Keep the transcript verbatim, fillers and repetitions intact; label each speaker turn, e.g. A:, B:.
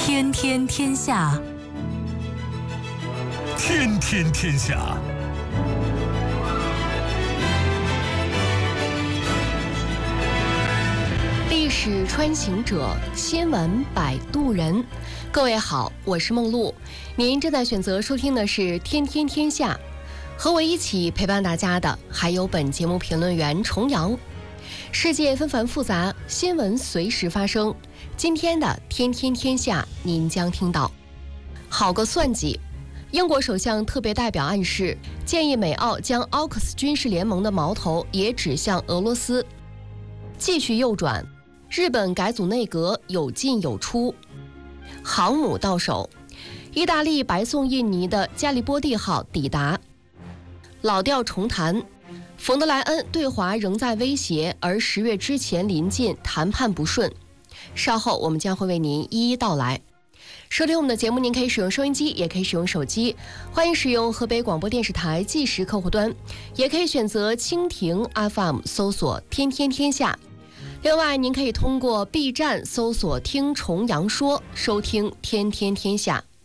A: 天天天下，
B: 天天天下。
C: 历史穿行者，新闻摆渡人。各位好，我是梦露，您正在选择收听的是天天天下。和我一起陪伴大家的还有本节目评论员重阳。世界纷繁复杂，新闻随时发生。今天的天天天下，您将听到：好个算计！英国首相特别代表暗示，建议美澳将奥克斯军事联盟的矛头也指向俄罗斯。继续右转，日本改组内阁有进有出。航母到手，意大利白送印尼的加利波第号抵达。老调重弹，冯德莱恩对华仍在威胁，而十月之前临近，谈判不顺。稍后我们将会为您一一道来。收听我们的节目，您可以使用收音机，也可以使用手机，欢迎使用河北广播电视台即时客户端，也可以选择蜻蜓 F M 搜索天天天下。另外，您可以通过 B 站搜索听重阳说收听天天天下。